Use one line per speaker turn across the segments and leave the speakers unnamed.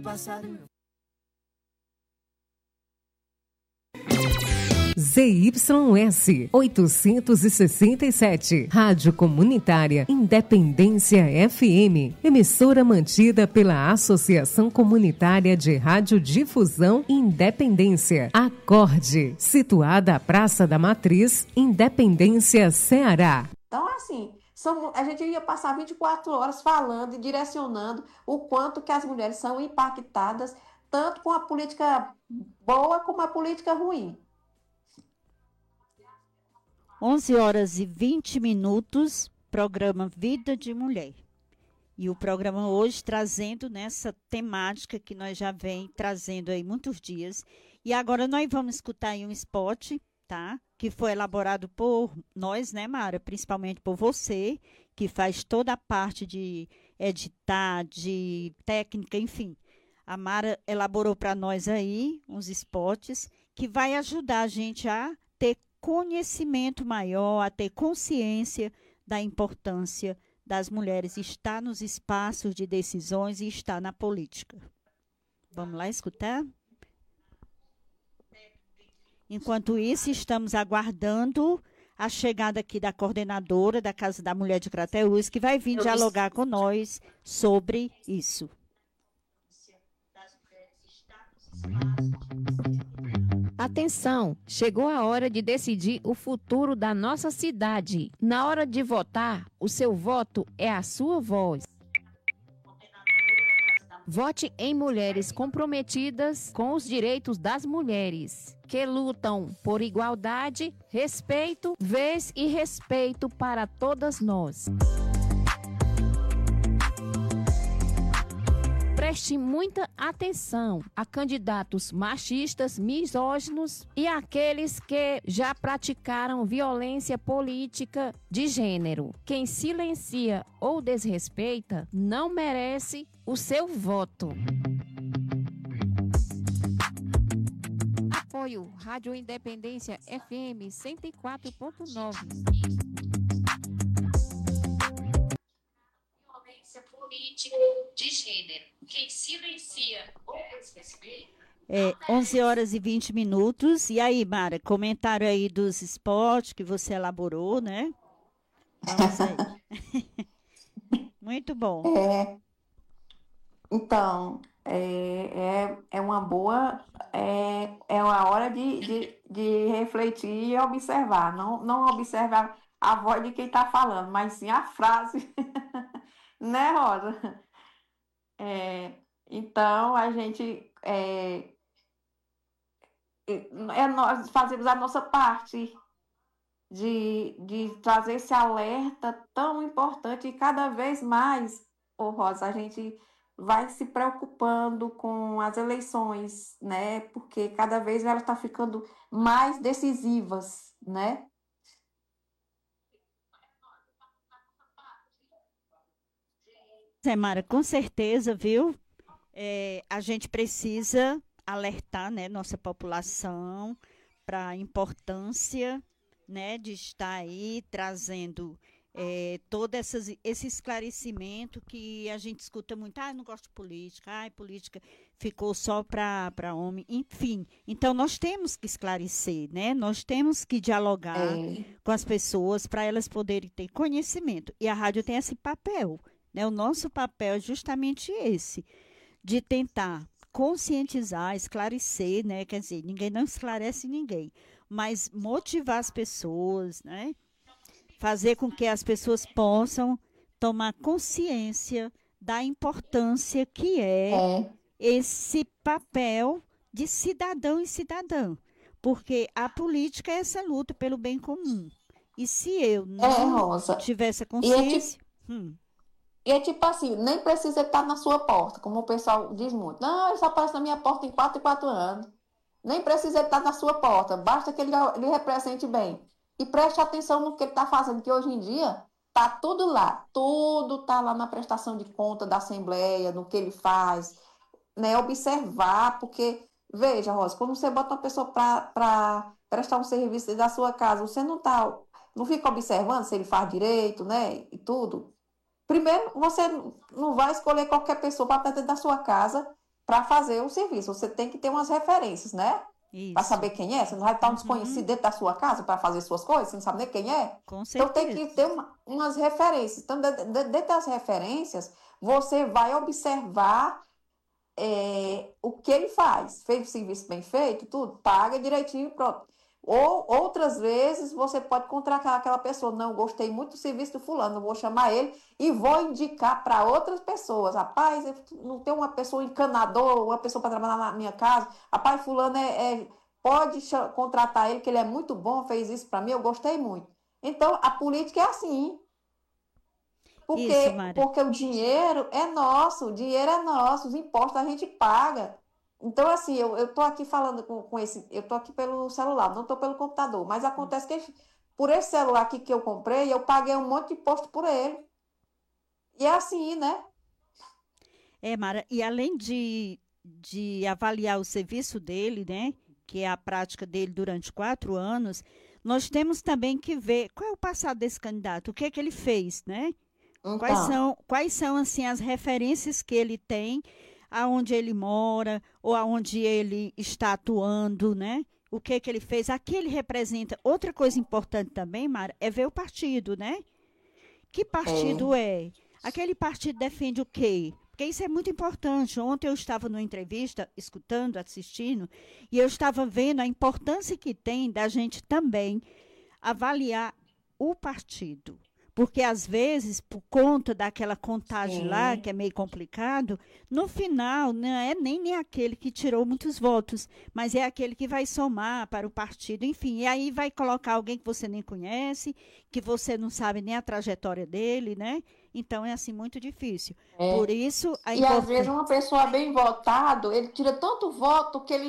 ZYS 867, Rádio Comunitária Independência FM, emissora mantida pela Associação Comunitária de Radiodifusão Independência, Acorde, situada à Praça da Matriz, Independência, Ceará.
Então, assim, a gente ia passar 24 horas falando e direcionando o quanto que as mulheres são impactadas, tanto com a política boa como a política ruim.
11h20, programa Vida de Mulher. E o programa hoje trazendo nessa temática que nós já vem trazendo aí muitos dias. E agora nós vamos escutar aí um spot, tá? Que foi elaborado por nós, né, Mara? Principalmente por você, que faz toda a parte de editar, de técnica, enfim. A Mara elaborou para nós aí uns spots que vai ajudar a gente a ter conhecimento maior, a ter consciência da importância das mulheres estar nos espaços de decisões e estar na política. Vamos lá escutar? Enquanto isso, estamos aguardando a chegada aqui da coordenadora da Casa da Mulher de Crateús, que vai vir dialogar com nós sobre isso.
Atenção, chegou a hora de decidir o futuro da nossa cidade. Na hora de votar, o seu voto é a sua voz. Vote em mulheres comprometidas com os direitos das mulheres, que lutam por igualdade, respeito, vez e respeito para todas nós. Preste muita atenção a candidatos machistas, misóginos e aqueles que já praticaram violência política de gênero. Quem silencia ou desrespeita não merece o seu voto. Apoio Rádio Independência FM 104.9.
Política de gênero. Quem silencia ou desrespeita. 11h20. E aí, Mara, comentário aí dos spots que você elaborou, né? Vamos aí. Muito bom.
Então, é uma boa, é uma hora de refletir e observar. Não observar a voz de quem está falando, mas sim a frase. Né, Rosa? Então, a gente nós fazemos a nossa parte de trazer esse alerta tão importante e cada vez mais, Rosa, a gente vai se preocupando com as eleições, né? Porque cada vez ela está ficando mais decisivas, né?
Mara, com certeza, viu? A gente precisa alertar, né, nossa população para a importância, né, de estar aí trazendo todo esse esclarecimento que a gente escuta muito. Eu não gosto de política, política ficou só para homem, enfim. Então, nós temos que esclarecer, né? Nós temos que dialogar com as pessoas para elas poderem ter conhecimento. E a rádio tem esse papel, né? O nosso papel é justamente esse, de tentar conscientizar, esclarecer, né? Quer dizer, ninguém não esclarece ninguém, mas motivar as pessoas, né? Fazer com que as pessoas possam tomar consciência da importância que é esse papel de cidadão e cidadã, porque a política é essa luta pelo bem comum. E se eu não tiver essa consciência...
E é tipo assim, nem precisa estar na sua porta, como o pessoal diz muito. Não, ele só aparece na minha porta em 4 em 4 anos. Nem precisa estar na sua porta, basta que ele represente bem. E preste atenção no que ele está fazendo, que hoje em dia está tudo lá. Tudo está lá na prestação de conta da Assembleia, no que ele faz, né? Observar, porque, veja, Rosa, quando você bota uma pessoa para prestar um serviço da sua casa, você não fica observando se ele faz direito, né? E tudo. Primeiro, você não vai escolher qualquer pessoa para estar dentro da sua casa para fazer o serviço. Você tem que ter umas referências, né? Para
Isso.
saber quem é. Você não vai estar um
Uhum.
desconhecido dentro da sua casa para fazer suas coisas, você não sabe nem quem é.
Com
Então tem que
certeza.
ter umas referências. Então, dentro das referências, você vai observar o que ele faz. Fez o serviço bem feito, tudo, paga direitinho e pronto. Ou outras vezes você pode contratar aquela pessoa, não, gostei muito do serviço do fulano, vou chamar ele e vou indicar para outras pessoas. Rapaz, eu não tem uma pessoa encanador, uma pessoa para trabalhar na minha casa. Rapaz, fulano pode contratar ele, que ele é muito bom, fez isso para mim, eu gostei muito. Então, a política é assim.
Isso, Mara.
Porque o dinheiro é nosso, os impostos a gente paga. Então, assim, eu estou aqui falando eu estou aqui pelo celular, não estou pelo computador, mas acontece que por esse celular aqui que eu comprei, eu paguei um monte de imposto por ele. E é assim, né?
Mara, e além de avaliar o serviço dele, né, que é a prática dele durante 4 anos, nós temos também que ver qual é o passado desse candidato, o que é que ele fez, né?
Então,
Quais são assim as referências que ele tem, aonde ele mora ou aonde ele está atuando, né? O que é que ele fez? Aqui ele representa. Outra coisa importante também, Mara, é ver o partido, né? Que
é,
partido é? Aquele partido defende o quê? Porque isso é muito importante. Ontem eu estava numa entrevista, escutando, assistindo, e eu estava vendo a importância que tem da gente também avaliar o partido. Porque, às vezes, por conta daquela contagem lá,
sim,
que é meio complicado, no final não é nem aquele que tirou muitos votos, mas é aquele que vai somar para o partido, enfim. E aí vai colocar alguém que você nem conhece, que você não sabe nem a trajetória dele, né? Então é assim muito difícil. Por
é.
isso, a
E às vezes
importância.
uma pessoa bem votado, ele tira tanto voto que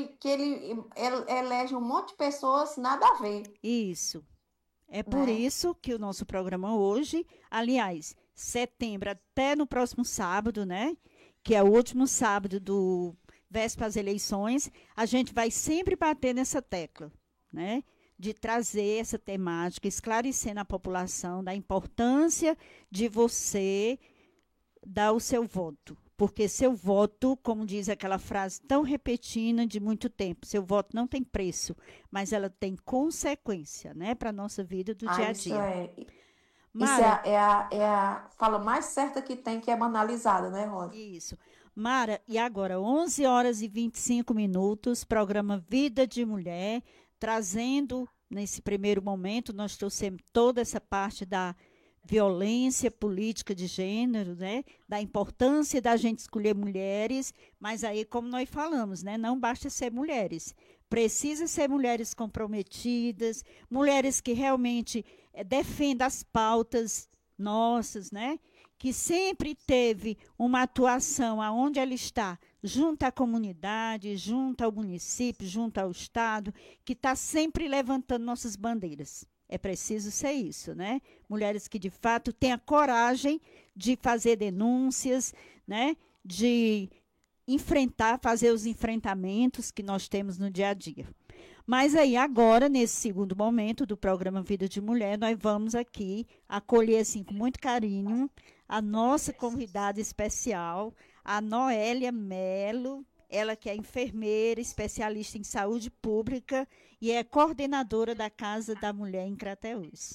ele elege um monte de pessoas nada a ver,
Isso. É por
né?
isso que o nosso programa hoje, aliás, setembro até no próximo sábado, né? Que é o último sábado do véspera às eleições, a gente vai sempre bater nessa tecla, né? De trazer essa temática, esclarecendo a população da importância de você dar o seu voto. Porque seu voto, como diz aquela frase tão repetida de muito tempo, seu voto não tem preço, mas ela tem consequência, né, para a nossa vida do
Ah,
dia a
isso
dia.
é. Isso
Mara,
é a fala mais certa que tem, que é banalizada, né, Rosa?
isso. Mara, e agora, 11 horas e 25 minutos, programa Vida de Mulher, trazendo, nesse primeiro momento, nós trouxemos toda essa parte da violência política de gênero, né? Da importância da gente escolher mulheres, mas aí, como nós falamos, né? Não basta ser mulheres. Precisa ser mulheres comprometidas, mulheres que realmente defendam as pautas nossas, né? Que sempre teve uma atuação aonde ela está, junto à comunidade, junto ao município, junto ao Estado, que está sempre levantando nossas bandeiras. É preciso ser isso, né? Mulheres que de fato têm a coragem de fazer denúncias, né? De enfrentar, fazer os enfrentamentos que nós temos no dia a dia. Mas aí agora, nesse segundo momento do programa Vida de Mulher, nós vamos aqui acolher assim com muito carinho a nossa convidada especial, a Noélia Melo, ela que é enfermeira, especialista em saúde pública e é coordenadora da Casa da Mulher em Crateús.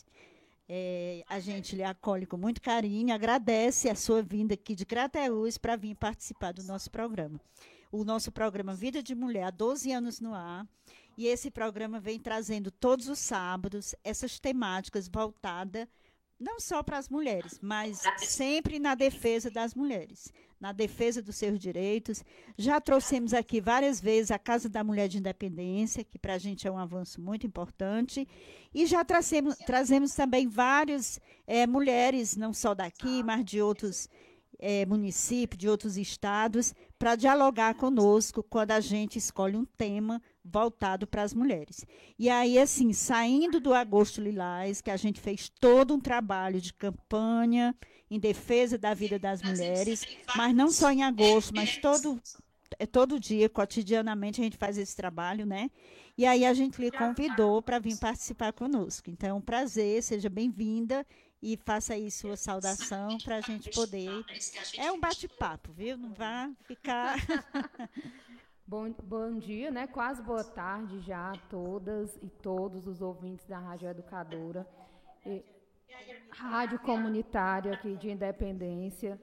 A gente lhe acolhe com muito carinho, agradece a sua vinda aqui de Crateús para vir participar do nosso programa. O nosso programa Vida de Mulher há 12 anos no ar, e esse programa vem trazendo todos os sábados essas temáticas voltadas não só para as mulheres, mas sempre na defesa das mulheres, na defesa dos seus direitos. Já trouxemos aqui várias vezes a Casa da Mulher de Independência, que para a gente é um avanço muito importante, e já trazemos também várias mulheres, não só daqui, mas de outros municípios, de outros estados, para dialogar conosco quando a gente escolhe um tema voltado para as mulheres. E aí, assim, saindo do Agosto Lilás, que a gente fez todo um trabalho de campanha em defesa da vida das mulheres, mas não só em agosto, mas todo dia, cotidianamente, a gente faz esse trabalho, né? E aí a gente lhe convidou para vir participar conosco. Então, é um prazer, seja bem-vinda e faça aí sua saudação para a gente poder. É um bate-papo, viu? Não vai ficar.
Bom dia, né? Quase boa tarde já a todas e todos os ouvintes da Rádio Educadora, rádio comunitária aqui de Independência.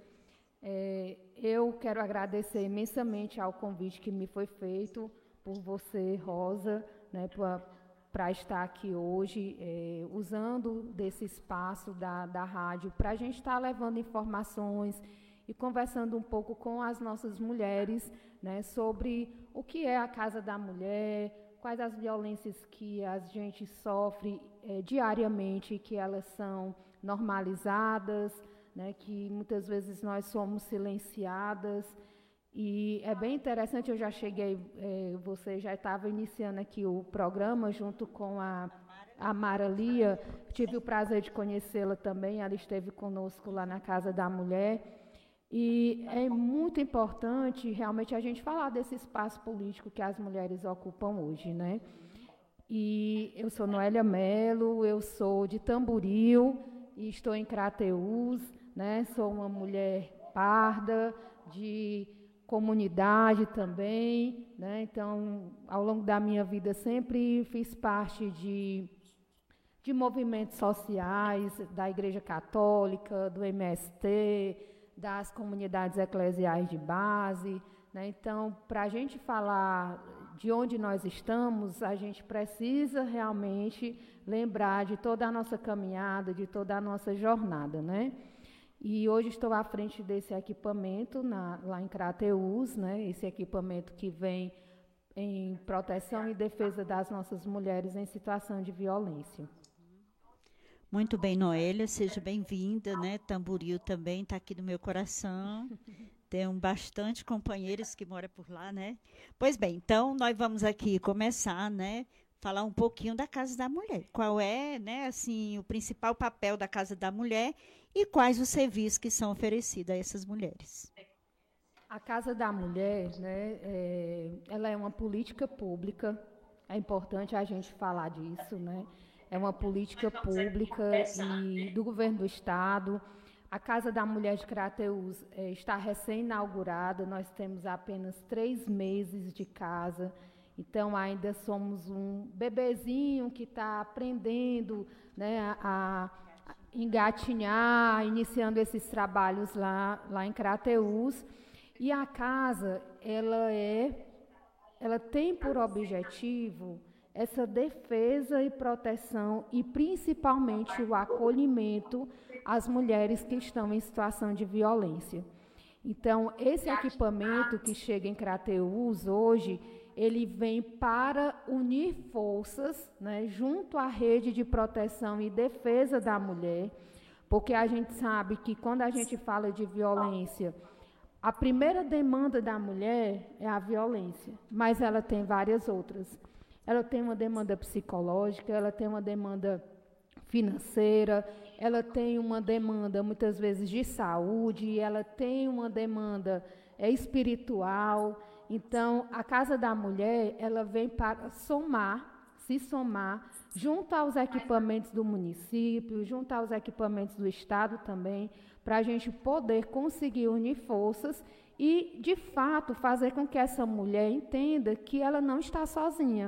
Eu quero agradecer imensamente ao convite que me foi feito por você, Rosa, né, para estar aqui hoje, usando desse espaço da rádio, para a gente estar levando informações e conversando um pouco com as nossas mulheres, né, sobre o que é a Casa da Mulher, quais as violências que a gente sofre diariamente, que elas são normalizadas, né, que muitas vezes nós somos silenciadas. E é bem interessante, eu já cheguei, você já estava iniciando aqui o programa junto com a Mara Lia, tive o prazer de conhecê-la também, ela esteve conosco lá na Casa da Mulher. E é muito importante realmente a gente falar desse espaço político que as mulheres ocupam hoje, né? E eu sou Noélia Melo, eu sou de Tamboril e estou em Crateús, né? Sou uma mulher parda, de comunidade também, né? Então, ao longo da minha vida sempre fiz parte de movimentos sociais, da Igreja Católica, do MST, das comunidades eclesiais de base, né? Então, para a gente falar de onde nós estamos, a gente precisa realmente lembrar de toda a nossa caminhada, de toda a nossa jornada, né? E hoje estou à frente desse equipamento lá em Crateús, né? Esse equipamento que vem em proteção e defesa das nossas mulheres em situação de violência.
Muito bem, Noélia, seja bem-vinda, né? Tamboril também está aqui no meu coração. Tem bastante companheiros que moram por lá, né? Pois bem, então nós vamos aqui começar, né? Falar um pouquinho da Casa da Mulher. Qual é, né, assim, o principal papel da Casa da Mulher e quais os serviços que são oferecidos a essas mulheres?
A Casa da Mulher, né, ela é uma política pública, é importante a gente falar disso, né? É uma política pública e do governo do Estado. A Casa da Mulher de Crateús está recém-inaugurada, nós temos apenas 3 meses de casa, então ainda somos um bebezinho que está aprendendo, né, a engatinhar, iniciando esses trabalhos lá em Crateús. E a casa, ela tem por objetivo essa defesa e proteção e principalmente o acolhimento às mulheres que estão em situação de violência. Então, esse equipamento que chega em Crateús hoje, ele vem para unir forças, né, junto à rede de proteção e defesa da mulher, porque a gente sabe que quando a gente fala de violência, a primeira demanda da mulher é a violência, mas ela tem várias outras. Ela tem uma demanda psicológica, ela tem uma demanda financeira, ela tem uma demanda, muitas vezes, de saúde, ela tem uma demanda espiritual. Então, a Casa da Mulher, ela vem para se somar, junto aos equipamentos do município, junto aos equipamentos do Estado também, para a gente poder conseguir unir forças e, de fato, fazer com que essa mulher entenda que ela não está sozinha.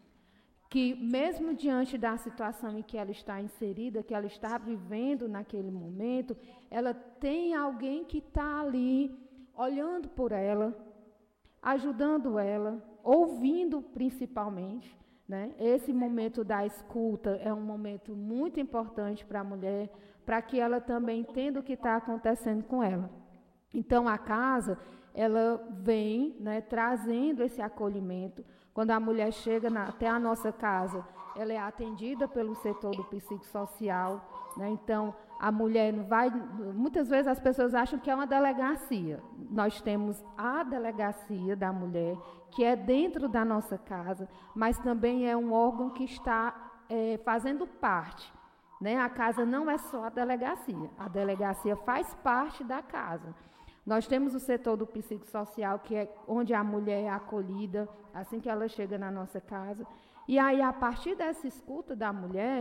Que mesmo diante da situação em que ela está inserida, que ela está vivendo naquele momento, ela tem alguém que está ali olhando por ela, ajudando ela, ouvindo principalmente, né? Esse momento da escuta é um momento muito importante para a mulher, para que ela também entenda o que está acontecendo com ela. Então, a casa, ela vem, né, trazendo esse acolhimento. Quando a mulher chega até a nossa casa, ela é atendida pelo setor do psicossocial, né? Então, a mulher não vai... Muitas vezes as pessoas acham que é uma delegacia. Nós temos a delegacia da mulher, que é dentro da nossa casa, mas também é um órgão que está fazendo parte, né? A casa não é só a delegacia faz parte da casa. Nós temos o setor do psicossocial, que é onde a mulher é acolhida, assim que ela chega na nossa casa. E aí, a partir dessa escuta da mulher,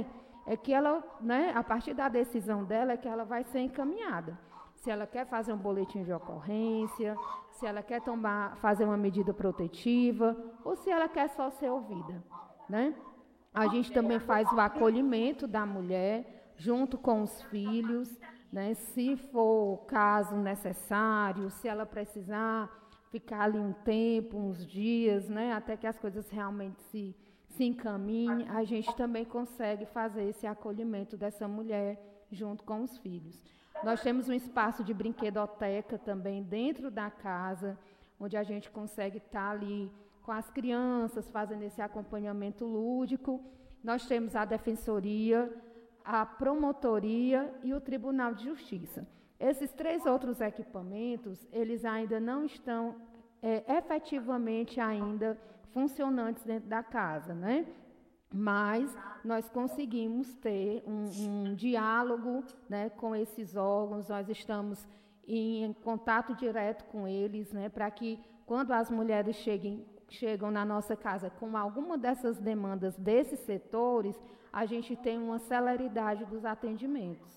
é que ela, né, a partir da decisão dela, é que ela vai ser encaminhada. Se ela quer fazer um boletim de ocorrência, se ela quer fazer uma medida protetiva, ou se ela quer só ser ouvida, né? A gente também faz o acolhimento da mulher, junto com os filhos, né? Se for o caso necessário, se ela precisar ficar ali um tempo, uns dias, né? Até que as coisas realmente se encaminhem, a gente também consegue fazer esse acolhimento dessa mulher junto com os filhos. Nós temos um espaço de brinquedoteca também dentro da casa, onde a gente consegue estar ali com as crianças, fazendo esse acompanhamento lúdico. Nós temos a defensoria, a promotoria e o Tribunal de Justiça. Esses 3 outros equipamentos, eles ainda não estão efetivamente ainda funcionantes dentro da casa, né? Mas nós conseguimos ter um diálogo, né, com esses órgãos, nós estamos em contato direto com eles, né, para que quando as mulheres chegam na nossa casa com alguma dessas demandas desses setores, a gente tenha uma celeridade dos atendimentos.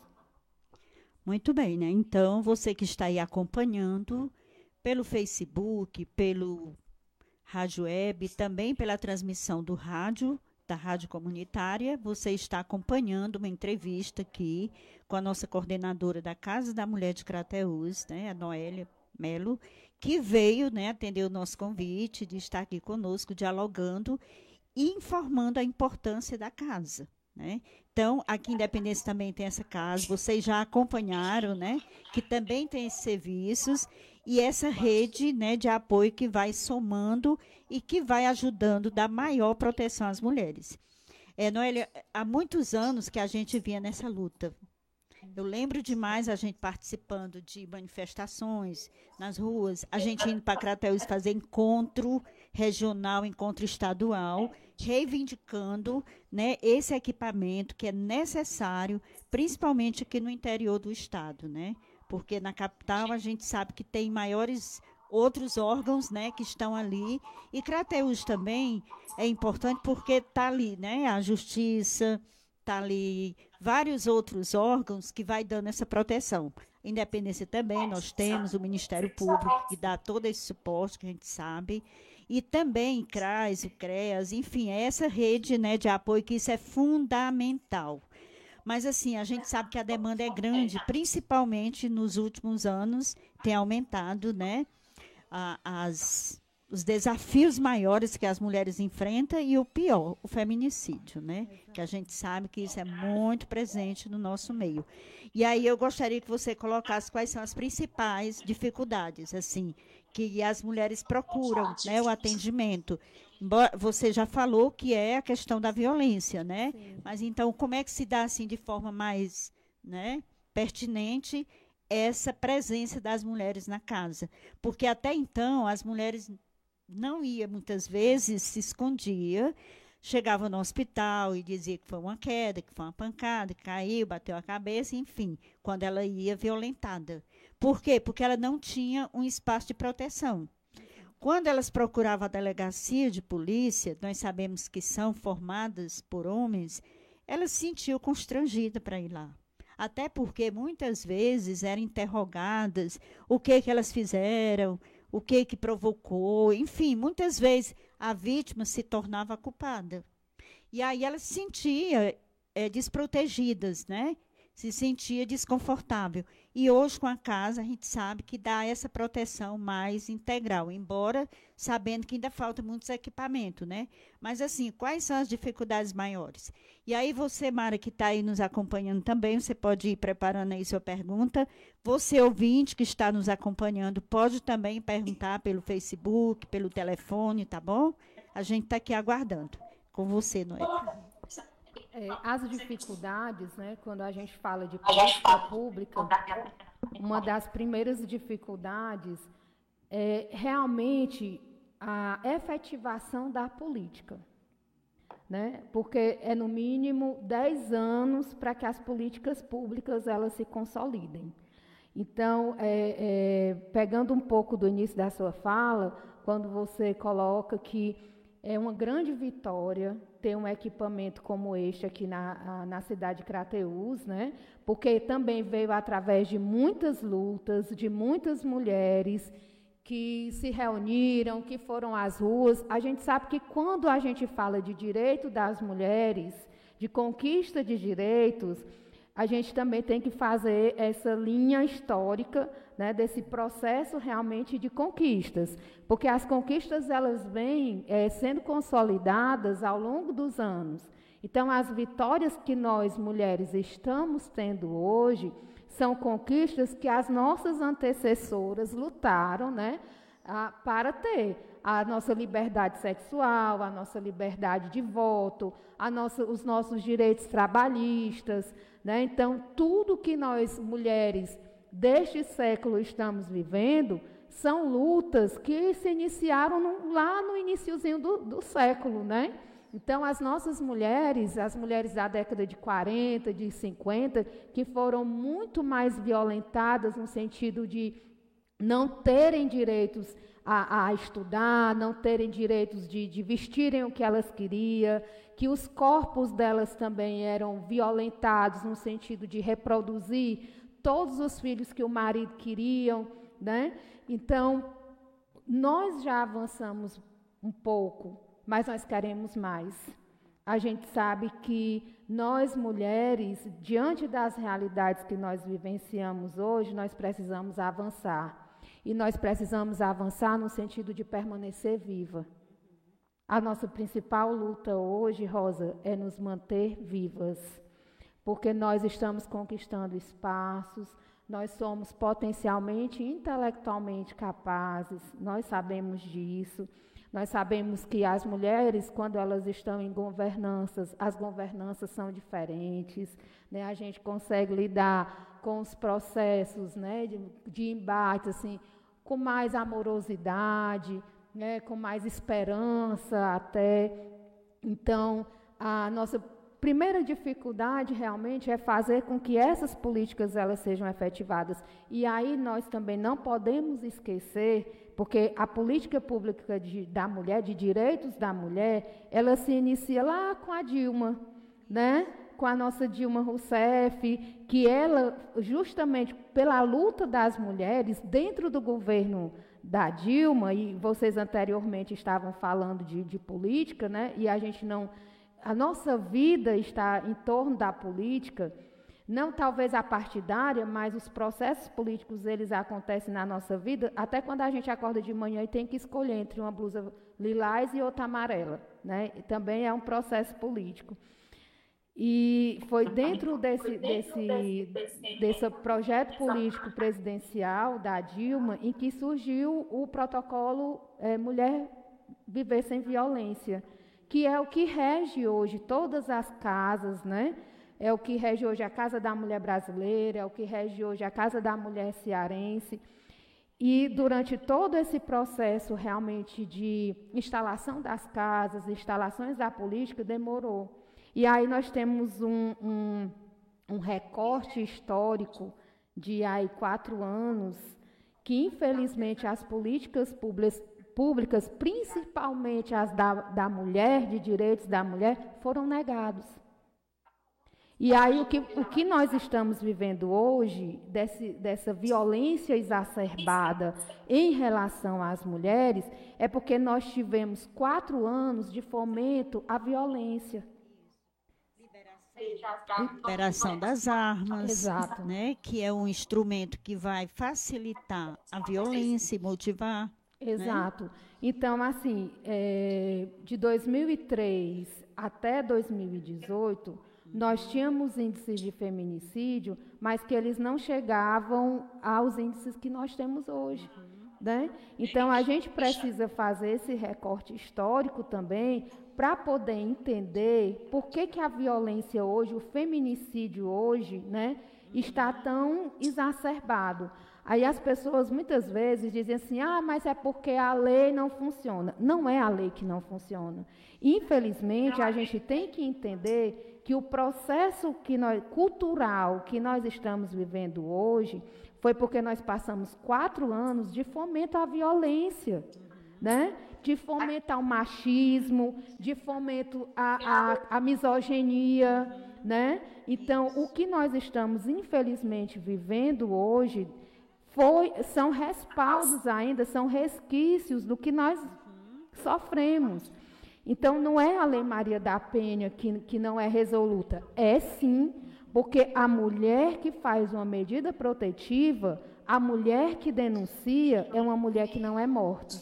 Muito bem, né? Então, você que está aí acompanhando pelo Facebook, pelo Rádio Web, também pela transmissão do rádio, da Rádio Comunitária, você está acompanhando uma entrevista aqui com a nossa coordenadora da Casa da Mulher de Crateús, né, a Noélia Melo, que veio, né, atender o nosso convite de estar aqui conosco, dialogando e informando a importância da casa, né? Então, aqui em Independência também tem essa casa, vocês já acompanharam, né, que também tem esses serviços e essa rede, né, de apoio que vai somando e que vai ajudando a dar maior proteção às mulheres. Noélia, há muitos anos que a gente vinha nessa luta. Eu lembro demais a gente participando de manifestações nas ruas, a gente indo para Crateús fazer encontro regional, encontro estadual, reivindicando, né, esse equipamento que é necessário, principalmente aqui no interior do estado, né? Porque na capital a gente sabe que tem maiores outros órgãos, né, que estão ali. E Crateús também é importante porque está ali, né, a justiça, está ali vários outros órgãos que vai dando essa proteção. Independência também, nós temos o Ministério Público que dá todo esse suporte, que a gente sabe. E também CRAS, o CREAS, enfim, é essa rede, né, de apoio, que isso é fundamental. Mas, assim, a gente sabe que a demanda é grande, principalmente nos últimos anos, tem aumentado, né, os desafios maiores que as mulheres enfrentam e o pior, o feminicídio, né? Que a gente sabe que isso é muito presente no nosso meio. E aí eu gostaria que você colocasse quais são as principais dificuldades, assim, que as mulheres procuram, né, o atendimento. Você já falou que é a questão da violência, né? Sim. Mas então, como é que se dá, assim, de forma mais, né, pertinente essa presença das mulheres na casa? Porque até então as mulheres não iam, muitas vezes se escondia, chegava no hospital e dizia que foi uma queda, que foi uma pancada, que caiu, bateu a cabeça, enfim, quando ela ia violentada. Por quê? Porque ela não tinha um espaço de proteção. Quando elas procuravam a delegacia de polícia, nós sabemos que são formadas por homens, elas se sentiam constrangidas para ir lá. Até porque muitas vezes eram interrogadas o que elas fizeram, o que provocou, enfim, muitas vezes a vítima se tornava culpada. E aí elas se sentiam desprotegidas, né? Se sentia desconfortável. E hoje, com a casa, a gente sabe que dá essa proteção mais integral, embora sabendo que ainda falta muitos equipamentos, né? Mas, assim, quais são as dificuldades maiores? E aí você, Mara, que está aí nos acompanhando também, você pode ir preparando aí sua pergunta. Você, ouvinte, que está nos acompanhando, pode também perguntar pelo Facebook, pelo telefone, tá bom? A gente está aqui aguardando. Com você, Noé.
As dificuldades, né, quando a gente fala de política pública, uma das primeiras dificuldades é realmente a efetivação da política, né? Porque é no mínimo 10 anos para que as políticas públicas elas se consolidem. Então, pegando um pouco do início da sua fala, quando você coloca que é uma grande vitória ter um equipamento como este aqui na cidade de Crateús, né? Porque também veio através de muitas lutas, de muitas mulheres que se reuniram, que foram às ruas. A gente sabe que quando a gente fala de direito das mulheres, de conquista de direitos, a gente também tem que fazer essa linha histórica, né, desse processo realmente de conquistas, porque as conquistas elas vêm sendo consolidadas ao longo dos anos. Então, as vitórias que nós, mulheres, estamos tendo hoje são conquistas que as nossas antecessoras lutaram, né, para ter a nossa liberdade sexual, a nossa liberdade de voto, os nossos direitos trabalhistas, né? Então, tudo que nós, mulheres, deste século estamos vivendo, são lutas que se iniciaram lá no iniciozinho do século, né? Então, as nossas mulheres, as mulheres da década de 40, de 50, que foram muito mais violentadas no sentido de não terem direitos a estudar, não terem direitos de vestirem o que elas queriam, que os corpos delas também eram violentados no sentido de reproduzir todos os filhos que o marido queriam, né? Então, nós já avançamos um pouco, mas nós queremos mais. A gente sabe que nós, mulheres, diante das realidades que nós vivenciamos hoje, nós precisamos avançar. E nós precisamos avançar no sentido de permanecer viva. A nossa principal luta hoje, Rosa, é nos manter vivas, porque nós estamos conquistando espaços, nós somos potencialmente, intelectualmente capazes, nós sabemos disso. Nós sabemos que as mulheres, quando elas estão em governanças, as governanças são diferentes, né? A gente consegue lidar com os processos, né, de embate, assim, com mais amorosidade, né, com mais esperança até. Então, a nossa primeira dificuldade realmente é fazer com que essas políticas elas sejam efetivadas. E aí nós também não podemos esquecer, porque a política pública da mulher, de direitos da mulher, ela se inicia lá com a Dilma, né? Com a nossa Dilma Rousseff, que ela, justamente pela luta das mulheres dentro do governo da Dilma, e vocês anteriormente estavam falando de política, né? E a gente não... A nossa vida está em torno da política, não talvez a partidária, mas os processos políticos, eles acontecem na nossa vida, até quando a gente acorda de manhã e tem que escolher entre uma blusa lilás e outra amarela, né? E também é um processo político. E foi dentro desse projeto político presidencial da Dilma em que surgiu o protocolo Mulher Viver Sem Violência, que é o que rege hoje todas as casas, né? É o que rege hoje a Casa da Mulher Brasileira, é o que rege hoje a Casa da Mulher Cearense. E durante todo esse processo realmente de instalação das casas, instalações da política, demorou. E aí nós temos um recorte histórico de aí 4 anos, que infelizmente as políticas públicas, principalmente as da mulher, de direitos da mulher, foram negados. E aí o que nós estamos vivendo hoje, dessa violência exacerbada em relação às mulheres, é porque nós tivemos 4 anos de fomento à violência.
Liberação das armas,
exato,
né, que é um instrumento que vai facilitar a violência e motivar.
Exato.
Né?
Então, assim, de 2003 até 2018, nós tínhamos índices de feminicídio, mas que eles não chegavam aos índices que nós temos hoje. Né? Então, a gente precisa fazer esse recorte histórico também para poder entender por que a violência hoje, o feminicídio hoje, né, está tão exacerbado. Aí as pessoas muitas vezes dizem assim, mas é porque a lei não funciona. Não é a lei que não funciona. Infelizmente, a gente tem que entender que o processo cultural que nós estamos vivendo hoje foi porque nós passamos 4 anos de fomento à violência, né? de fomentar o machismo, de fomento à misoginia, né? Então, o que nós estamos, infelizmente, vivendo hoje são respaldos ainda, são resquícios do que nós sofremos. Então, não é a Lei Maria da Penha que não é resoluta. É sim, porque a mulher que faz uma medida protetiva, a mulher que denuncia, é uma mulher que não é morta.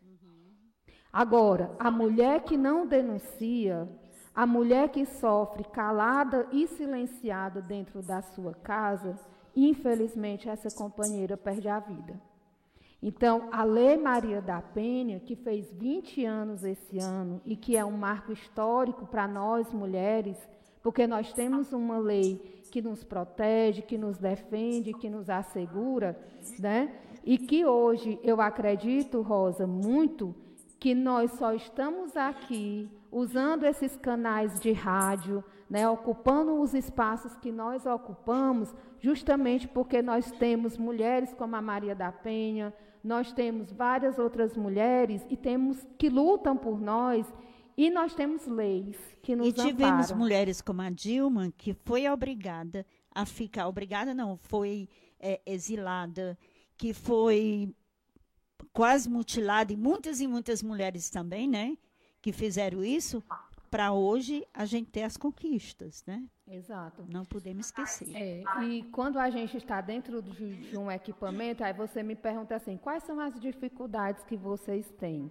Agora, a mulher que não denuncia, a mulher que sofre calada e silenciada dentro da sua casa, infelizmente, essa companheira perde a vida. Então, a Lei Maria da Penha, que fez 20 anos esse ano e que é um marco histórico para nós mulheres, porque nós temos uma lei que nos protege, que nos defende, que nos assegura, né? E que hoje, eu acredito, Rosa, muito, que nós só estamos aqui usando esses canais de rádio, né, ocupando os espaços que nós ocupamos, justamente porque nós temos mulheres como a Maria da Penha, nós temos várias outras mulheres e temos que lutam por nós, e nós temos leis que nos amparam.
E tivemos mulheres como a Dilma, que foi obrigada a ficar, foi exilada, que foi quase mutilada, e muitas mulheres também, né, que fizeram isso, para hoje a gente ter as conquistas, né?
Exato.
Não podemos esquecer.
E quando a gente está dentro de um equipamento, aí você me pergunta assim, quais são as dificuldades que vocês têm?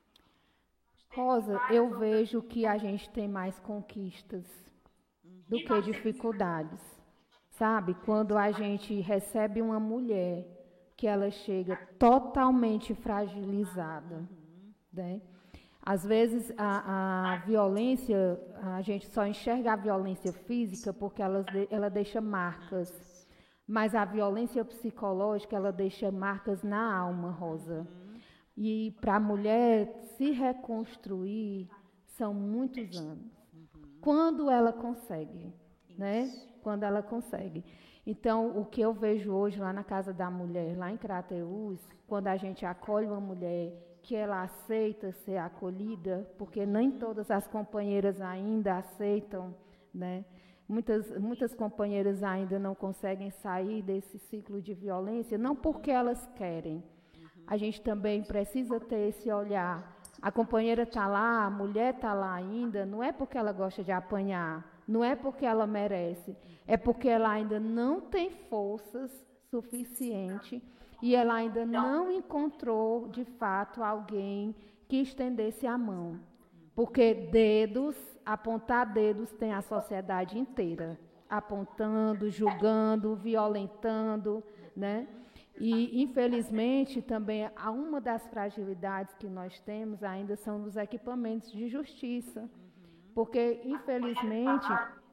Rosa, eu vejo que a gente tem mais conquistas do que dificuldades, sabe? Quando a gente recebe uma mulher que ela chega totalmente fragilizada, né? Às vezes a violência, a gente só enxerga a violência física porque ela deixa marcas, mas a violência psicológica, ela deixa marcas na alma, Rosa. E para a mulher se reconstruir, são muitos anos. Quando ela consegue, né? Quando ela consegue. Então, o que eu vejo hoje lá na Casa da Mulher, lá em Crateús, quando a gente acolhe uma mulher, que ela aceita ser acolhida, porque nem todas as companheiras ainda aceitam, né? Muitas companheiras ainda não conseguem sair desse ciclo de violência, não porque elas querem. A gente também precisa ter esse olhar. A companheira está lá, a mulher está lá ainda, não é porque ela gosta de apanhar, não é porque ela merece, é porque ela ainda não tem forças suficientes e ela ainda não encontrou, de fato, alguém que estendesse a mão. Porque apontar dedos tem a sociedade inteira, apontando, julgando, violentando, né? E, infelizmente, também, uma das fragilidades que nós temos ainda são os equipamentos de justiça. Porque, infelizmente,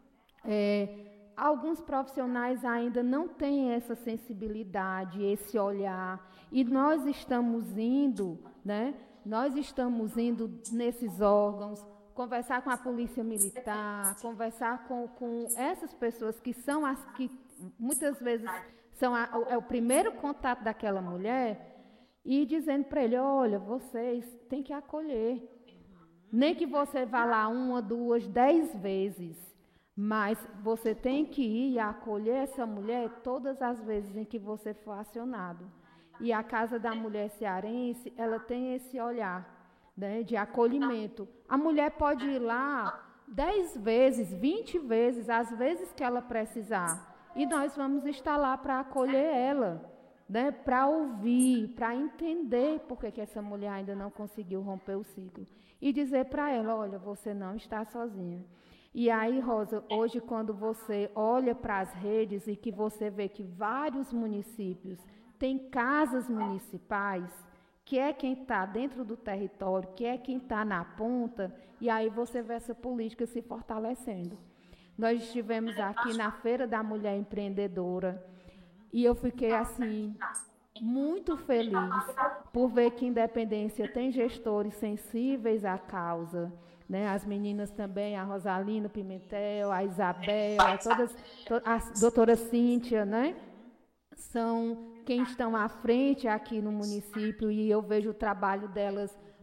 alguns profissionais ainda não têm essa sensibilidade, esse olhar. E nós estamos indo, né? Nós estamos indo nesses órgãos, conversar com a polícia militar, conversar com essas pessoas que são as que, muitas vezes, é o primeiro contato daquela mulher, e dizendo para ele, olha, vocês têm que acolher. Nem que você vá lá 1, 2, 10 vezes, mas você tem que ir e acolher essa mulher todas as vezes em que você for acionado. E a Casa da Mulher Cearense, ela tem esse olhar, né, de acolhimento. A mulher pode ir lá 10 vezes, 20 vezes, às vezes que ela precisar. E nós vamos estar lá para acolher ela, né, para ouvir, para entender por que essa mulher ainda não conseguiu romper o ciclo. E dizer para ela, olha, você não está sozinha. E aí, Rosa, hoje quando você olha para as redes e que você vê que vários municípios têm casas municipais, que é quem está dentro do território, que é quem está na ponta, e aí você vê essa política se fortalecendo. Nós estivemos aqui na Feira da Mulher Empreendedora e eu fiquei, assim, muito feliz por ver que Independência tem gestores sensíveis à causa, né? As meninas também, a Rosalina Pimentel, a Isabel, a doutora Cíntia, né? São quem estão à frente aqui no município e eu vejo o trabalho delas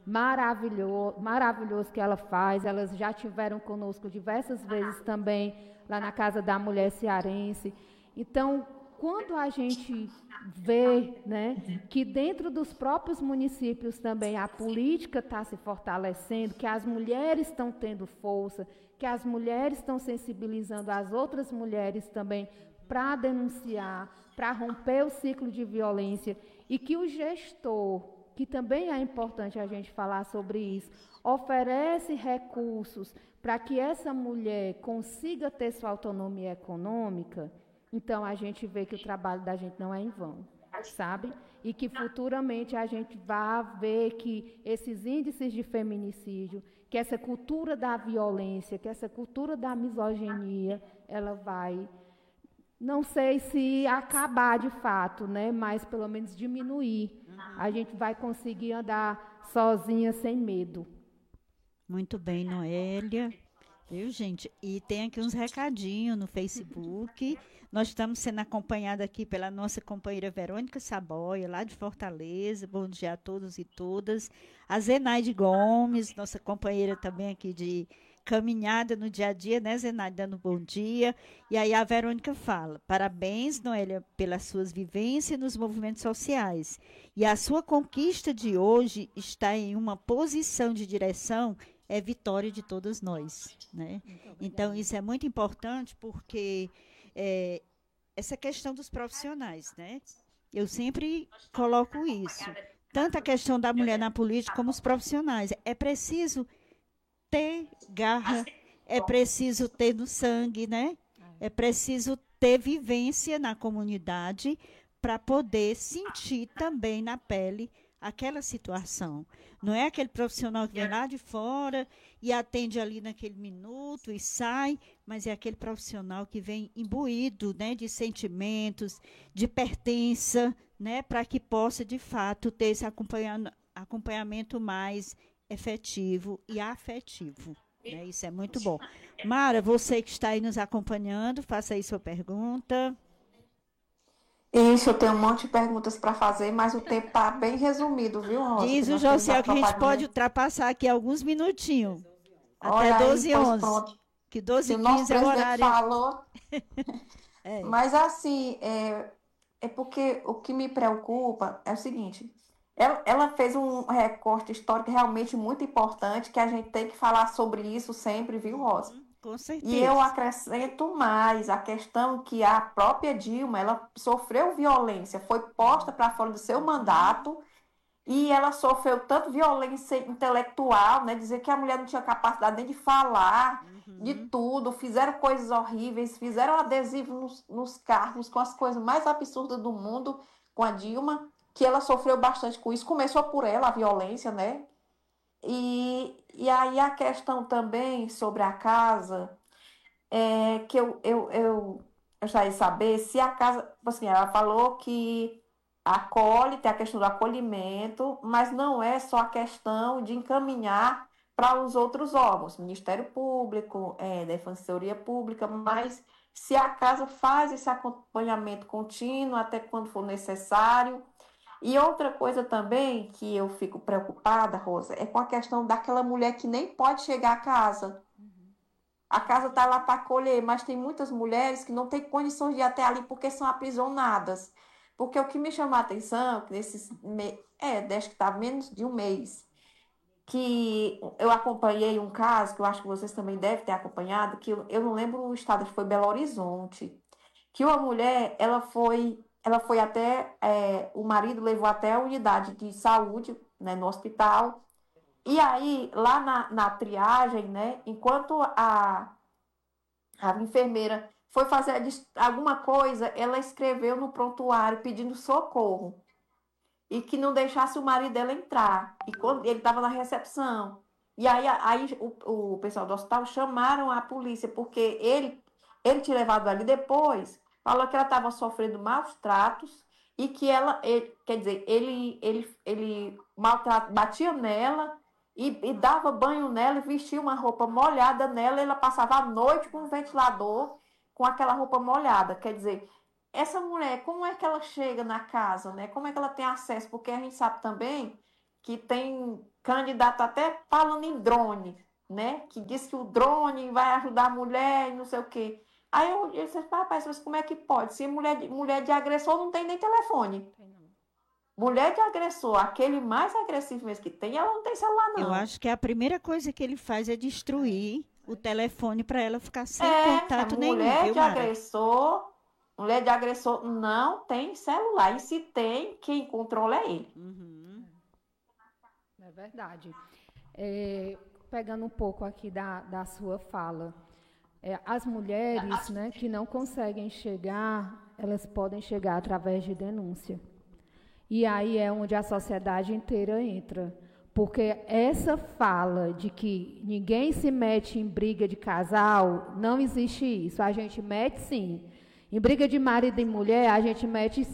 maravilhoso que ela faz. Elas já tiveram conosco diversas vezes também, lá na Casa da Mulher Cearense. Então, quando a gente vê, né, que dentro dos próprios municípios também a política está se fortalecendo, que as mulheres estão tendo força, que as mulheres estão sensibilizando as outras mulheres também para denunciar, para romper o ciclo de violência, e que o gestor, que também é importante a gente falar sobre isso, oferece recursos para que essa mulher consiga ter sua autonomia econômica. Então, a gente vê que o trabalho da gente não é em vão, sabe? E que futuramente a gente vai ver que esses índices de feminicídio, que essa cultura da violência, que essa cultura da misoginia, ela vai, não sei se acabar de fato, né? Mas pelo menos diminuir. A gente vai conseguir andar sozinha sem medo.
Muito bem, Noélia. Viu, gente? E tem aqui uns recadinhos no Facebook. Nós estamos sendo acompanhados aqui pela nossa companheira Verônica Saboia, lá de Fortaleza. Bom dia a todos e todas. A Zenaide Gomes, nossa companheira também aqui de caminhada no dia a dia, né, Zenaide, dando bom dia. E aí a Verônica fala: parabéns, Noélia, pelas suas vivências nos movimentos sociais. E a sua conquista de hoje está em uma posição de direção, é vitória de todas nós, né? Então, isso é muito importante porque essa questão dos profissionais, né? Eu sempre coloco isso. Tanto a questão da mulher na política como os profissionais. É preciso ter garra, é preciso ter no sangue, né? É preciso ter vivência na comunidade para poder sentir também na pele aquela situação. Não é aquele profissional que vem lá de fora e atende ali naquele minuto e sai, mas é aquele profissional que vem imbuído, né, de sentimentos, de pertença, né, para que possa, de fato, ter esse acompanhamento mais efetivo e afetivo. Né? Isso é muito bom. Mara, você que está aí nos acompanhando, faça aí sua pergunta.
Isso, eu tenho um monte de perguntas para fazer, mas o tempo está bem resumido, viu, Rosa?
Diz o Josiel que a gente pode ultrapassar aqui alguns minutinhos.
Olha
até 12
aí,
h 11
pronto.
Que 12
Se
h
o nosso
15 é o
presidente
horário.
falou. Mas assim, é porque o que me preocupa é o seguinte: ela fez um recorte histórico realmente muito importante, que a gente tem que falar sobre isso sempre, viu, Rosa?
Com certeza.
E eu acrescento mais a questão que a própria Dilma, ela sofreu violência, foi posta para fora do seu mandato, e ela sofreu tanto violência intelectual, né? Dizer que a mulher não tinha capacidade nem de falar, de tudo, fizeram coisas horríveis, fizeram adesivo nos carros com as coisas mais absurdas do mundo com a Dilma, que ela sofreu bastante com isso. Começou por ela a violência, né? E aí a questão também sobre a casa, que eu já ia saber se a casa, assim, ela falou que acolhe, tem a questão do acolhimento, mas não é só a questão de encaminhar para os outros órgãos, Ministério Público, Defensoria Pública, mas se a casa faz esse acompanhamento contínuo até quando for necessário. E outra coisa também que eu fico preocupada, Rosa, é com a questão daquela mulher que nem pode chegar à casa. A casa está lá para acolher, mas tem muitas mulheres que não têm condições de ir até ali porque são aprisionadas. Porque o que me chama a atenção, que desde que está menos de um mês, que eu acompanhei um caso, que eu acho que vocês também devem ter acompanhado, que eu não lembro o estado, acho que foi Belo Horizonte, que uma mulher, ela foi até, o marido levou até a unidade de saúde, né, no hospital, e aí, lá na triagem, né, enquanto a enfermeira foi fazer alguma coisa, ela escreveu no prontuário pedindo socorro, e que não deixasse o marido dela entrar, e quando ele estava na recepção, e aí o pessoal do hospital chamaram a polícia, porque ele tinha levado ali depois, falou que ela estava sofrendo maus tratos e que ele batia nela e dava banho nela e vestia uma roupa molhada nela, e ela passava a noite com o ventilador com aquela roupa molhada. Quer dizer, essa mulher, como é que ela chega na casa, né? Como é que ela tem acesso? Porque a gente sabe também que tem candidato até falando em drone, né? Que diz que o drone vai ajudar a mulher e não sei o quê. Aí eu disse, rapaz, mas como é que pode? Se mulher de agressor não tem nem telefone. Mulher de agressor, aquele mais agressivo mesmo que tem, ela não tem celular, não.
Eu acho que a primeira coisa que ele faz é destruir o telefone para ela ficar sem contato nenhum, viu, Mara?
Mulher de agressor não tem celular. E se tem, quem controla é ele.
Uhum.
É verdade. Pegando um pouco aqui da sua fala, as mulheres, né, que não conseguem chegar, elas podem chegar através de denúncia. E aí é onde a sociedade inteira entra. Porque essa fala de que ninguém se mete em briga de casal, não existe isso. A gente mete sim. Em briga de marido e mulher, a gente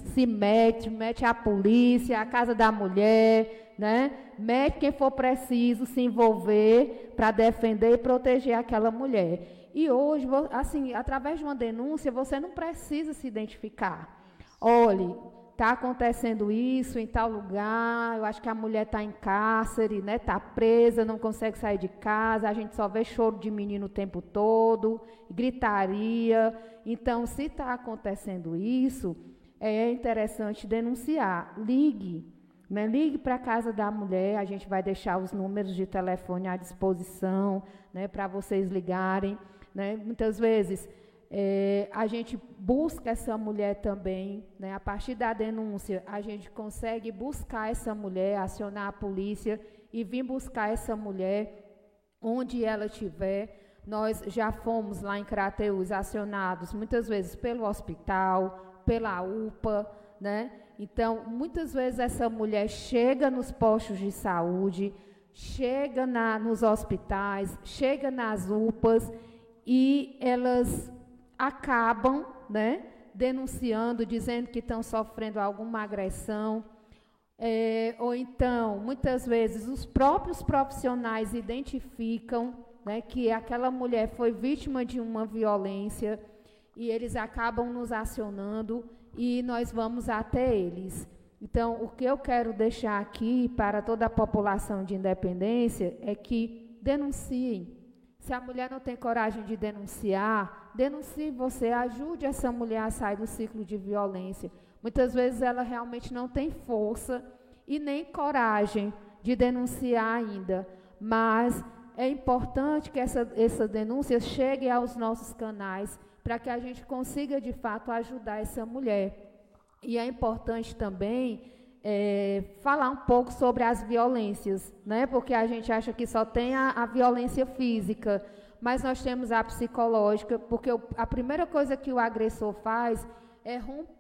mete a polícia, a casa da mulher, né? Mete quem for preciso se envolver para defender e proteger aquela mulher. E hoje, assim, através de uma denúncia, você não precisa se identificar. Olhe, está acontecendo isso em tal lugar, eu acho que a mulher está em cárcere, né? Está presa, não consegue sair de casa, a gente só vê choro de menino o tempo todo, gritaria. Então, se está acontecendo isso, é interessante denunciar. Ligue, né? Ligue para a casa da mulher, a gente vai deixar os números de telefone à disposição, né, para vocês ligarem. Né? Muitas vezes a gente busca essa mulher também, né? A partir da denúncia, a gente consegue buscar essa mulher, acionar a polícia e vir buscar essa mulher onde ela estiver. Nós já fomos lá em Crateús acionados muitas vezes pelo hospital, pela UPA, né? Então, muitas vezes essa mulher chega nos postos de saúde, chega nos hospitais, chega nas UPAs e elas acabam, né, denunciando, dizendo que estão sofrendo alguma agressão, ou então, muitas vezes, os próprios profissionais identificam, né, que aquela mulher foi vítima de uma violência e eles acabam nos acionando e nós vamos até eles. Então, o que eu quero deixar aqui para toda a população de Independência é que denunciem. Se a mulher não tem coragem de denunciar, denuncie você, ajude essa mulher a sair do ciclo de violência. Muitas vezes ela realmente não tem força e nem coragem de denunciar ainda, mas é importante que essa denúncia chegue aos nossos canais para que a gente consiga, de fato, ajudar essa mulher. E é importante também falar um pouco sobre as violências, né? Porque a gente acha que só tem a violência física, mas nós temos a psicológica, porque a primeira coisa que o agressor faz é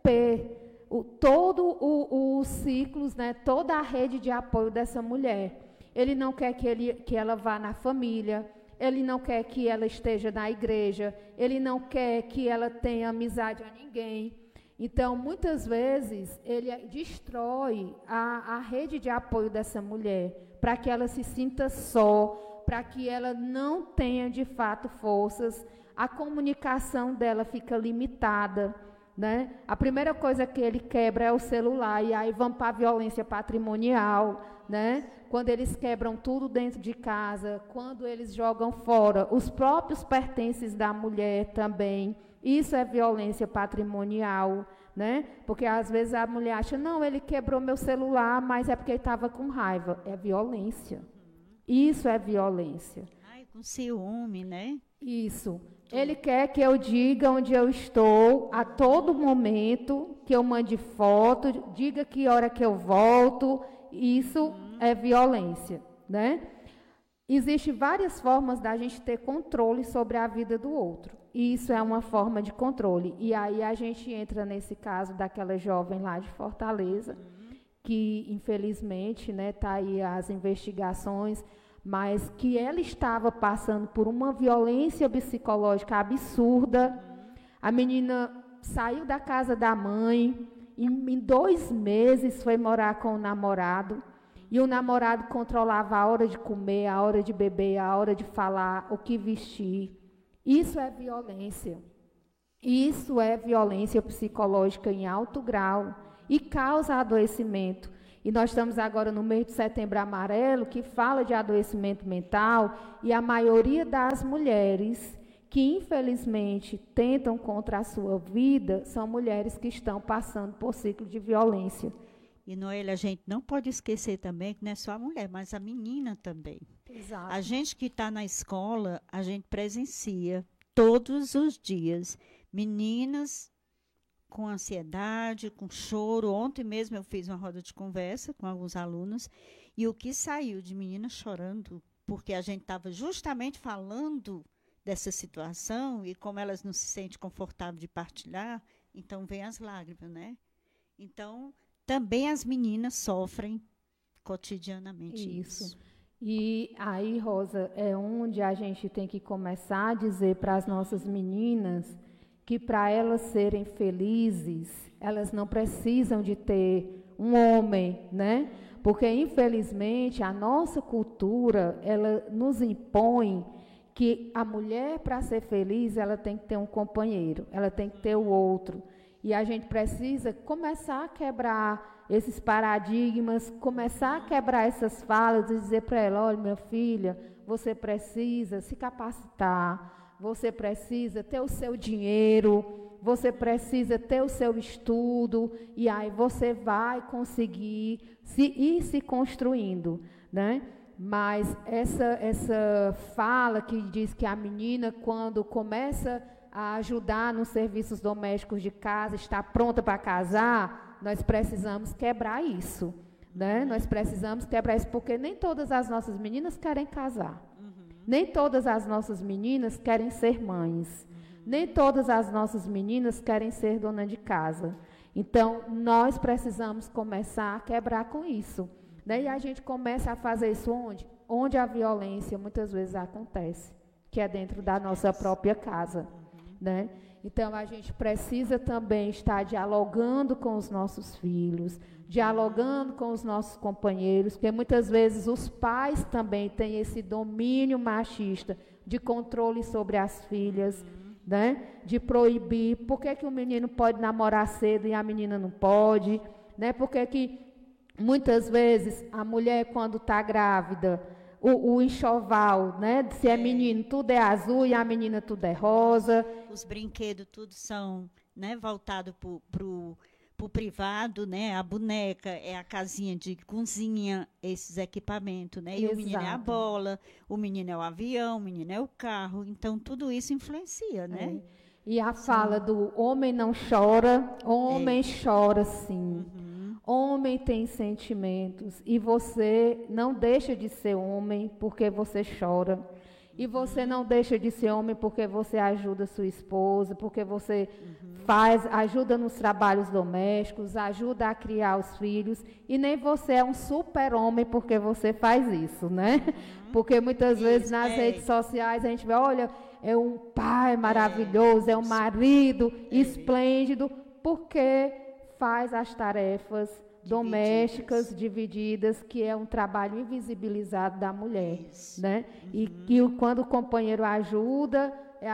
romper todos os ciclos, né? Toda a rede de apoio dessa mulher. Ele não quer que ela vá na família, ele não quer que ela esteja na igreja, ele não quer que ela tenha amizade a ninguém. Então, muitas vezes, ele destrói a rede de apoio dessa mulher, para que ela se sinta só, para que ela não tenha, de fato, forças. A comunicação dela fica limitada, né? A primeira coisa que ele quebra é o celular, e aí vamos para a violência patrimonial, né? Quando eles quebram tudo dentro de casa, quando eles jogam fora os próprios pertences da mulher também. Isso é violência patrimonial, né? Porque às vezes a mulher acha, não, ele quebrou meu celular, mas é porque ele estava com raiva. É violência. Isso é violência.
Ai, com ciúme, né?
Isso. Ele quer que eu diga onde eu estou a todo momento, que eu mande foto, diga que hora que eu volto. Isso é violência, né? Existem várias formas da gente ter controle sobre a vida do outro. Isso é uma forma de controle. E aí a gente entra nesse caso daquela jovem lá de Fortaleza, que infelizmente, né, está aí as investigações, mas que ela estava passando por uma violência psicológica absurda. A menina saiu da casa da mãe, e em 2 meses foi morar com o namorado, e o namorado controlava a hora de comer, a hora de beber, a hora de falar, o que vestir. Isso é violência. Isso é violência psicológica em alto grau e causa adoecimento. E nós estamos agora no mês de Setembro Amarelo, que fala de adoecimento mental, e a maioria das mulheres que infelizmente tentam contra a sua vida são mulheres que estão passando por ciclo de violência.
E, Noélia, a gente não pode esquecer também que não é só a mulher, mas a menina também.
Exato.
A gente que está na escola, a gente presencia todos os dias meninas com ansiedade, com choro. Ontem mesmo eu fiz uma roda de conversa com alguns alunos e o que saiu de meninas chorando, porque a gente estava justamente falando dessa situação e como elas não se sentem confortáveis de partilhar, então vem as lágrimas, né? Então, também as meninas sofrem cotidianamente isso.
E aí, Rosa, é onde a gente tem que começar a dizer para as nossas meninas que para elas serem felizes, elas não precisam de ter um homem, né? Porque, infelizmente, a nossa cultura, ela nos impõe que a mulher, para ser feliz, ela tem que ter um companheiro, ela tem que ter o outro. E a gente precisa começar a quebrar esses paradigmas, começar a quebrar essas falas e dizer para ela, olha, minha filha, você precisa se capacitar, você precisa ter o seu dinheiro, você precisa ter o seu estudo, e aí você vai conseguir ir se construindo, né? Mas essa fala que diz que a menina, quando começa a ajudar nos serviços domésticos de casa, está pronta para casar, nós precisamos quebrar isso, né? Nós precisamos quebrar isso, porque nem todas as nossas meninas querem casar. Nem todas as nossas meninas querem ser mães. Nem todas as nossas meninas querem ser dona de casa. Então, nós precisamos começar a quebrar com isso. Né? E a gente começa a fazer isso onde? Onde a violência muitas vezes acontece, que é dentro da nossa própria casa. Né? Então, a gente precisa também estar dialogando com os nossos filhos, dialogando com os nossos companheiros, porque muitas vezes os pais também têm esse domínio machista de controle sobre as filhas, né? De proibir. Por que o menino pode namorar cedo e a menina não pode? Né? Por que muitas vezes a mulher, quando está grávida, o enxoval, né? Se é menino, tudo é azul e a menina tudo é rosa.
Os brinquedos tudo são, né, voltados para o privado, né? A boneca é a casinha de cozinha, esses equipamentos, né? E
Exato.
O menino é a bola, o menino é o avião, o menino é o carro. Então, tudo isso influencia, né?
E a fala do homem não chora, homem chora sim. Homem tem sentimentos e você não deixa de ser homem porque você chora. E você não deixa de ser homem porque você ajuda sua esposa, porque você ajuda nos trabalhos domésticos, ajuda a criar os filhos. E nem você é um super-homem porque você faz isso, né? Porque muitas vezes nas redes sociais a gente vê, olha, é um pai maravilhoso, é um marido esplêndido, porque faz as tarefas domésticas divididas, que é um trabalho invisibilizado da mulher, né? E que quando o companheiro ajuda,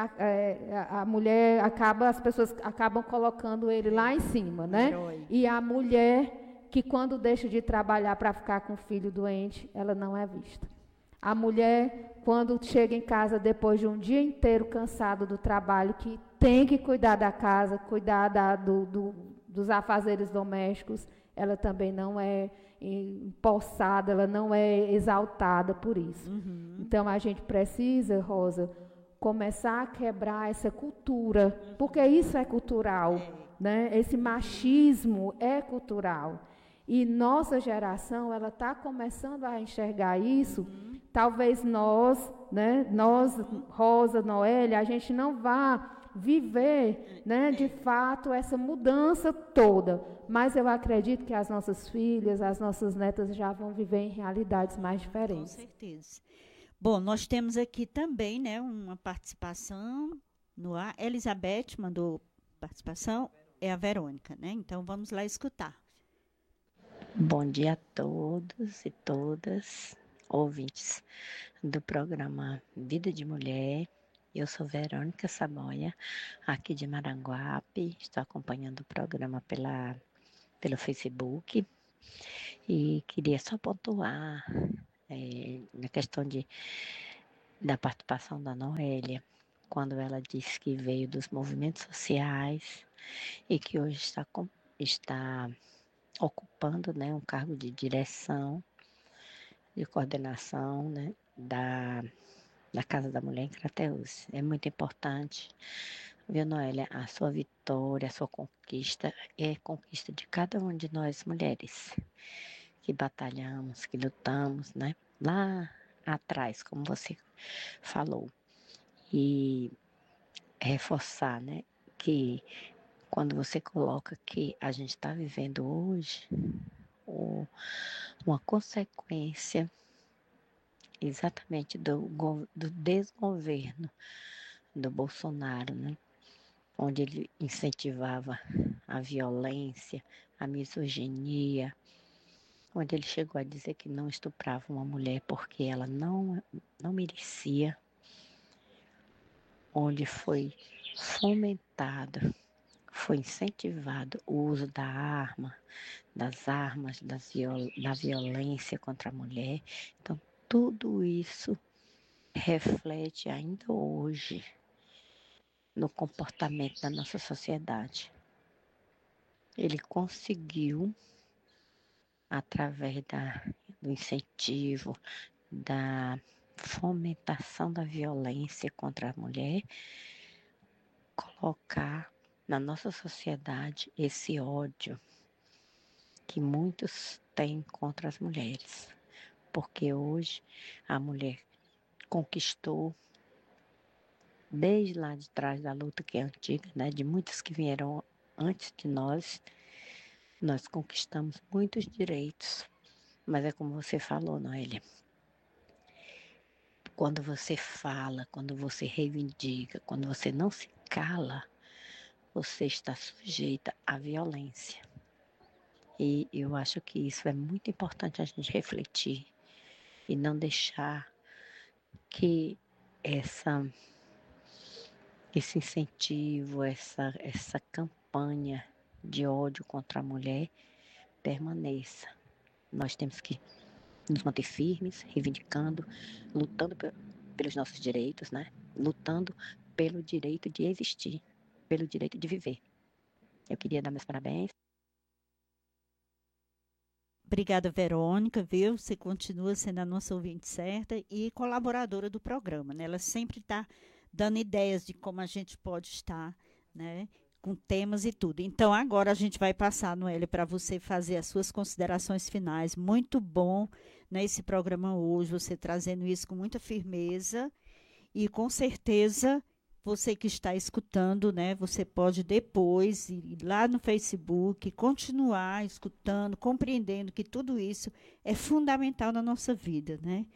a mulher as pessoas acabam colocando ele lá em cima, né? E a mulher que quando deixa de trabalhar para ficar com o filho doente, ela não é vista. A mulher, quando chega em casa depois de um dia inteiro cansado do trabalho, que tem que cuidar da casa, cuidar dos afazeres domésticos, ela também não é empossada, ela não é exaltada por isso. Então, a gente precisa, Rosa, começar a quebrar essa cultura, porque isso é cultural, né? Esse machismo é cultural. E nossa geração, ela está começando a enxergar isso. Talvez nós, né, Rosa, Noélia, a gente não vá viver, né, de fato, essa mudança toda. Mas eu acredito que as nossas filhas, as nossas netas já vão viver em realidades mais diferentes.
Com certeza. Bom, nós temos aqui também, né, uma participação no ar. Elizabeth mandou participação, é a Verônica, né? Então vamos lá escutar.
Bom dia a todos e todas, ouvintes do programa Vida de Mulher. Eu sou Verônica Saboia, aqui de Maranguape. Estou acompanhando o programa pelo Facebook. E queria só pontuar na questão da participação da Noélia, quando ela disse que veio dos movimentos sociais e que hoje está ocupando, né, um cargo de direção, de coordenação, né, da Casa da Mulher em Crateús. É muito importante, viu, Noélia? A sua vitória, a sua conquista é conquista de cada uma de nós mulheres que batalhamos, que lutamos, né? Lá atrás, como você falou. E reforçar, né? Que quando você coloca que a gente está vivendo hoje uma consequência exatamente do desgoverno do Bolsonaro, né? Onde ele incentivava a violência, a misoginia, onde ele chegou a dizer que não estuprava uma mulher porque ela não merecia, onde foi fomentado, foi incentivado o uso das armas, da violência contra a mulher. Então, tudo isso reflete ainda hoje no comportamento da nossa sociedade. Ele conseguiu, através do incentivo, da fomentação da violência contra a mulher, colocar na nossa sociedade esse ódio que muitos têm contra as mulheres. Porque hoje a mulher conquistou, desde lá de trás da luta que é antiga, né, de muitos que vieram antes de nós conquistamos muitos direitos. Mas é como você falou, Noélia, quando você fala, quando você reivindica, quando você não se cala, você está sujeita à violência. E eu acho que isso é muito importante a gente refletir e não deixar que esse incentivo, essa campanha de ódio contra a mulher permaneça. Nós temos que nos manter firmes, reivindicando, lutando pelos nossos direitos, né? Lutando pelo direito de existir, pelo direito de viver. Eu queria dar meus parabéns.
Obrigada, Verônica, viu? Você continua sendo a nossa ouvinte certa e colaboradora do programa, né? Ela sempre está dando ideias de como a gente pode estar, né? Com temas e tudo. Então, agora a gente vai passar, Noélia, para você fazer as suas considerações finais. Muito bom, né, esse programa hoje, você trazendo isso com muita firmeza e, com certeza, você que está escutando, né, você pode depois ir lá no Facebook, continuar escutando, compreendendo que tudo isso é fundamental na nossa vida, né?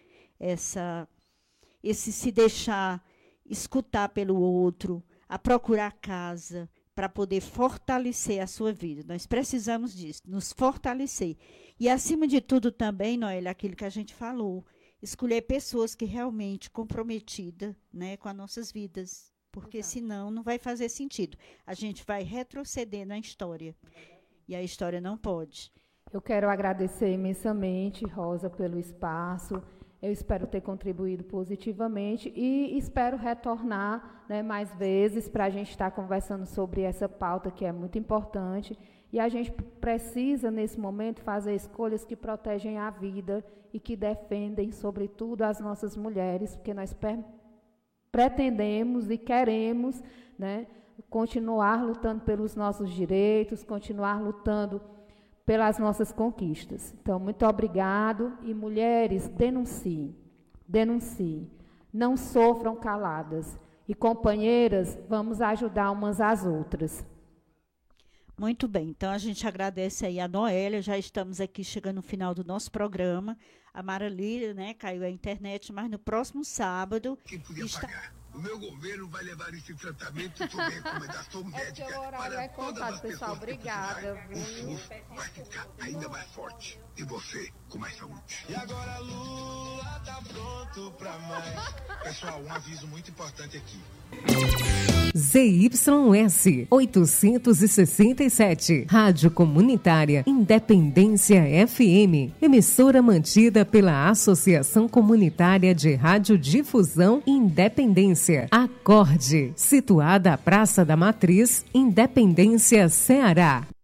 Esse se deixar escutar pelo outro, a procurar casa, para poder fortalecer a sua vida. Nós precisamos disso, nos fortalecer. E, acima de tudo, também, Noélia, aquilo que a gente falou, escolher pessoas que realmente comprometidas, né, com as nossas vidas, porque senão não vai fazer sentido. A gente vai retroceder na história, e a história não pode.
Eu quero agradecer imensamente, Rosa, pelo espaço. Eu espero ter contribuído positivamente e espero retornar, né, mais vezes para a gente estar conversando sobre essa pauta que é muito importante. E a gente precisa, nesse momento, fazer escolhas que protegem a vida e que defendem, sobretudo, as nossas mulheres, porque nós pretendemos e queremos, né, continuar lutando pelos nossos direitos, continuar lutando pelas nossas conquistas. Então, muito obrigado. E, mulheres, denunciem. Denunciem. Não sofram caladas. E, companheiras, vamos ajudar umas às outras.
Muito bem. Então, a gente agradece aí a Noélia. Já estamos aqui chegando no final do nosso programa. A Mara Lília, né, caiu a internet, mas no próximo sábado...
Quem podia pagar? O meu governo vai levar esse tratamento sob recomendação médica para todas as pessoas. Obrigada. O SUS vai ficar ainda mais forte e você com mais saúde. E agora Lula tá pronto pra mais. Pessoal, um aviso muito importante aqui.
ZYS 867, Rádio Comunitária Independência FM, emissora mantida pela Associação Comunitária de Radiodifusão Independência, Acorde, situada à Praça da Matriz, Independência, Ceará.